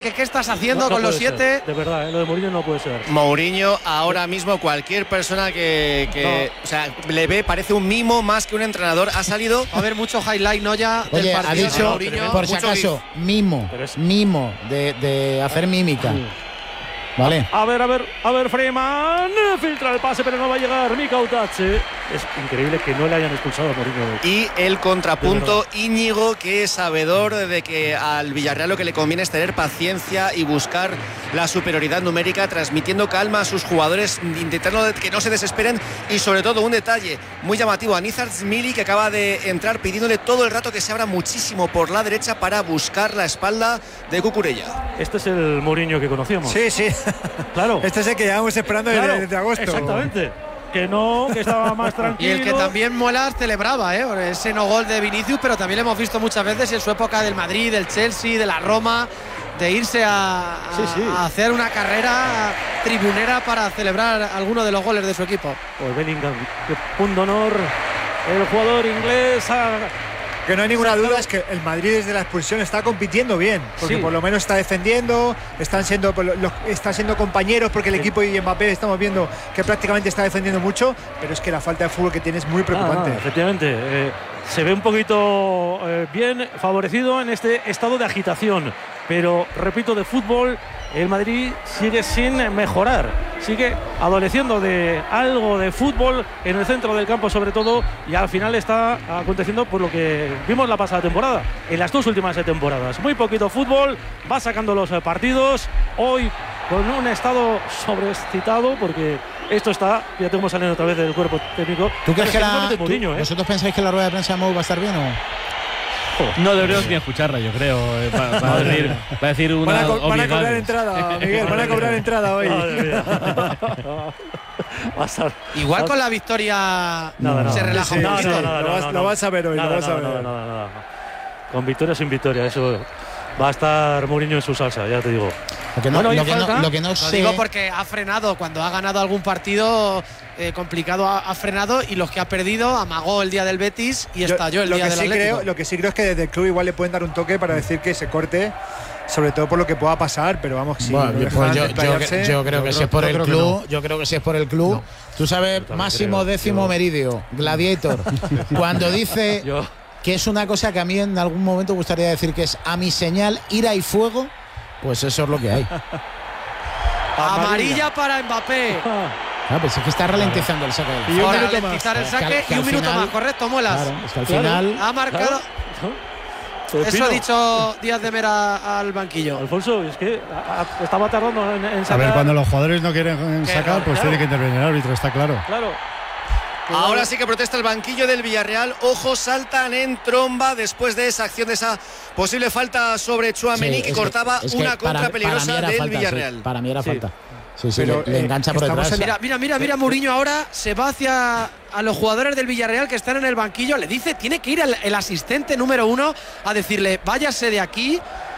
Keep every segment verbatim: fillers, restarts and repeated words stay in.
que qué estás haciendo no, no con los ser, siete. De verdad, ¿eh? Lo de Mourinho no puede ser. Mourinho ahora mismo cualquier persona que, que no. o sea, le ve parece un mimo más que un entrenador. Ha salido a ver mucho highlight, ¿no? Ya Oye, del partido, ha dicho, ¿no, Mourinho? por si acaso, mimo, es... mimo de, de hacer mímica. Sí. Vale. A ver, a ver, a ver, Freeman filtra el pase, pero no va a llegar Mika Utache. Es increíble que no le hayan expulsado a Mourinho. Y el contrapunto, Íñigo, que es sabedor de que al Villarreal lo que le conviene es tener paciencia y buscar la superioridad numérica, transmitiendo calma a sus jugadores, intentando que no se desesperen. Y sobre todo un detalle muy llamativo a Nizar Zmili, que acaba de entrar pidiéndole todo el rato que se abra muchísimo por la derecha para buscar la espalda de Cucurella. Este es el Mourinho que conocíamos. Sí, sí. Claro. Este es el que llevamos esperando claro, desde, desde agosto. Exactamente. Que no, que estaba más tranquilo. Y el que también Molas celebraba, ¿eh? Ese no gol de Vinicius, pero también lo hemos visto muchas veces en su época del Madrid, del Chelsea, de la Roma, de irse a, a, sí, sí. a hacer una carrera tribunera para celebrar alguno de los goles de su equipo. Pues Bellingham, qué punto honor, el jugador inglés. A... Que no hay ninguna duda, es que el Madrid desde la expulsión está compitiendo bien, porque sí. por lo menos está defendiendo, están siendo, los, están siendo compañeros, porque el sí. equipo y Mbappé estamos viendo que prácticamente está defendiendo mucho, pero es que la falta de fútbol que tiene es muy preocupante. Ah, efectivamente, eh, se ve un poquito eh, bien favorecido en este estado de agitación, pero repito, de fútbol el Madrid sigue sin mejorar, sigue adoleciendo de algo de fútbol en el centro del campo sobre todo, y al final está aconteciendo por lo que vimos la pasada temporada, en las dos últimas temporadas. Muy poquito fútbol, va sacando los partidos, hoy con un estado sobreexcitado porque esto está, ya tenemos saliendo otra vez del cuerpo técnico. ¿Tú crees que la, Mourinho, tú, ¿eh? ¿Vosotros pensáis que la rueda de prensa de Mou va a estar bien o...? No deberíamos ni escucharla, yo creo. Va, va, a, decir, va a decir una. Van a, co van a cobrar entrada, Miguel. Van a cobrar entrada hoy. Igual con la victoria no, no, se relaja sí, un no, poquito. no, no, no, lo, vas, no, lo vas a ver hoy. Nada, lo vas nada, a ver. nada, nada, nada. Con victoria o sin victoria, eso va a estar Mourinho en su salsa, ya te digo. Lo que no, bueno, lo que no, lo que no lo sé... digo porque ha frenado cuando ha ganado algún partido eh, complicado, ha, ha frenado, y los que ha perdido amagó el día del Betis y yo, estalló el lo día que del sí Atlético. Creo, lo que sí creo es que desde el club igual le pueden dar un toque para decir que se corte, sobre todo por lo que pueda pasar, pero vamos, si bueno, no pues yo, yo, yo creo que si es por el club, no. yo creo que si es por el club, no. Tú sabes, Máximo creo, Décimo yo... Meridio, Gladiator, cuando dice yo... que es una cosa que a mí en algún momento gustaría decir que es a mi señal ira y fuego, pues eso es lo que hay. Amarilla, Amarilla para Mbappé. Ah, pues es que está ralentizando el saque. Y un minuto más. el saque que al, que y un minuto final, más, correcto, Molas. Claro, es que al final ha marcado. Claro. Eso ha dicho Díaz de Mera al banquillo. Alfonso, es que a, a, estaba tardando en, en sacar. A ver, cuando los jugadores no quieren sacar, pues claro. tiene que intervenir el árbitro, está claro. Claro. Ahora sí que protesta el banquillo del Villarreal. Ojos saltan en tromba después de esa acción, de esa posible falta sobre Tchouaméni, sí, que cortaba que, una contra para, peligrosa para del falta, Villarreal. Sí, para mí era sí. falta. Sí, sí, pero le, le engancha por detrás. Mira, mira, mira, mira, Mourinho ahora se va hacia a los jugadores del Villarreal que están en el banquillo. Le dice, tiene que ir el, el asistente número uno a decirle, váyase de aquí.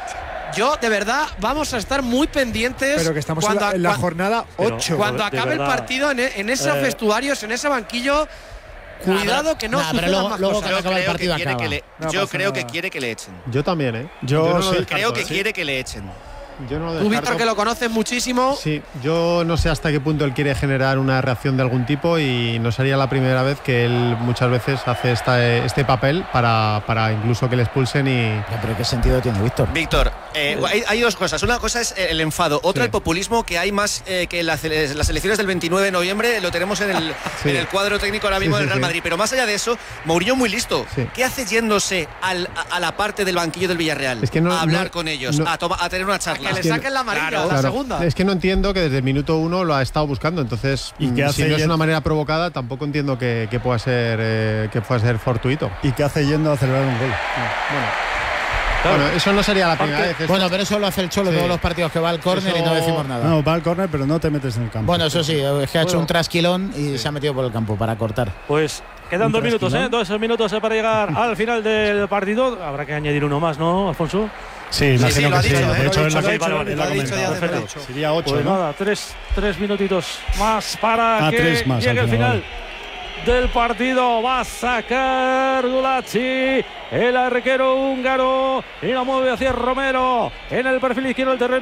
Yo, de verdad, vamos a estar muy pendientes. Pero que estamos cuando, en, la, en la cuando, jornada ocho. Cuando acabe verdad, el partido, en, en esos eh, vestuarios, en ese banquillo, cuidado que no nah, sucedan más luego cosas. Yo creo, el partido que, quiere que, le, no yo creo que quiere que le echen. Yo también, ¿eh? Yo, yo no sí, creo que sí. quiere que le echen. Yo no lo Tú, Víctor, que lo conoces muchísimo. Sí, yo no sé hasta qué punto él quiere generar una reacción de algún tipo, y no sería la primera vez que él muchas veces hace esta, este papel para, para incluso que le expulsen. Y... ¿Pero qué sentido tiene, Víctor? Víctor, eh, hay, hay dos cosas. Una cosa es el enfado, otra sí. el populismo, que hay más eh, que las, las elecciones del veintinueve de noviembre. Lo tenemos en el, sí. en el cuadro técnico ahora mismo sí, sí, del Real Madrid. Sí. Pero más allá de eso, Mourinho muy listo. Sí. ¿Qué hace yéndose al, a, a la parte del banquillo del Villarreal? Es que no, a hablar no, con ellos, no, a, toma, a tener una charla. A que le saquen la amarilla. Claro, la claro. segunda. Es que no entiendo que desde el minuto uno lo ha estado buscando, entonces ¿Y qué hace si no es yendo? una manera provocada, tampoco entiendo que, que pueda ser eh, que pueda ser fortuito. ¿Y qué hace yendo a celebrar un gol? Bueno. Claro. Bueno, eso no sería la primera Porque, vez. Bueno, pero eso lo hace el Cholo sí. todos los partidos, que va al córner eso... y no decimos nada. No, va al córner, pero no te metes en el campo. Bueno, eso sí, es que ha hecho bueno. un trasquilón y sí. se ha metido por el campo para cortar. Pues quedan dos minutos, ¿eh? Dos minutos para llegar al final del partido. Habrá que añadir uno más, ¿no, Alfonso? Sí, imagino sí, sí, que sí. Dicho, de hecho, es la que lo ha dicho ya de hecho. Sería ocho, pues ¿no? nada, tres, tres minutitos más para ah, que tres más, llegue al el final del partido. Va a sacar Gulacsi, el arquero húngaro, y la mueve hacia Romero en el perfil izquierdo del terreno.